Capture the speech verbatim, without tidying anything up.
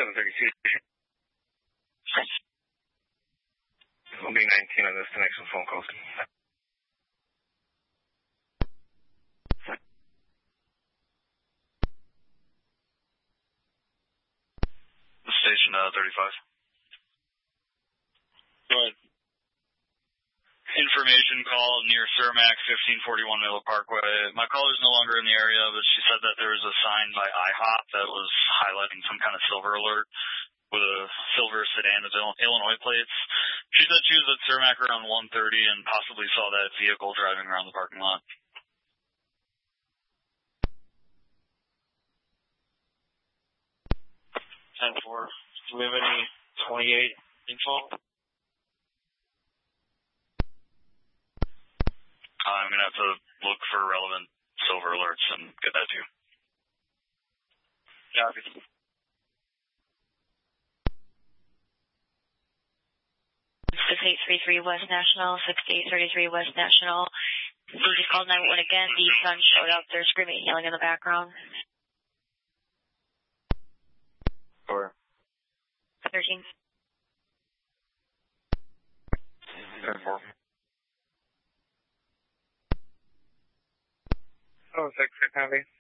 seven thirty-two. We'll be nineteen on this connection phone call. Station uh, thirty-five. Go ahead. Information call near Cermak, fifteen forty-one Miller Parkway. My caller's no longer in the area, but she said that there was a sign by IHOP that was highlighting some kind of silver alert with a silver sedan of Illinois plates. She said she was at Cermak around one thirty and possibly saw that vehicle driving around the parking lot. ten four. Do we have any twenty-eight info? I'm going to have to look for relevant silver alerts and get that to you. Yeah. six eight three three West National, six eight three three West National. We just called nine one one again. The son showed up. They're screaming and yelling in the background. Four. thirteen. ten four. Oh, six, six, copy.